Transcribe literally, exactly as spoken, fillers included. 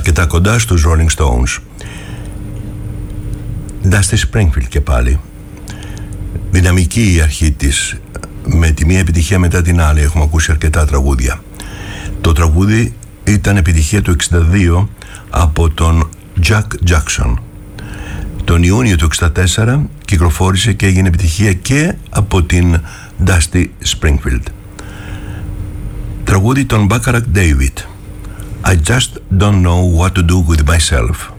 αρκετά κοντά στους Rolling Stones. Dusty Springfield και πάλι. Δυναμική η αρχή της, με τη μία επιτυχία μετά την άλλη. Έχουμε ακούσει αρκετά τραγούδια. Το τραγούδι ήταν επιτυχία το εξήντα δύο από τον Jack Jackson. Τον Ιούνιο του εξήντα τέσσερα κυκλοφόρησε και έγινε επιτυχία και από την Dusty Springfield. Τραγούδι των Bacharach David. I just don't know what to do with myself.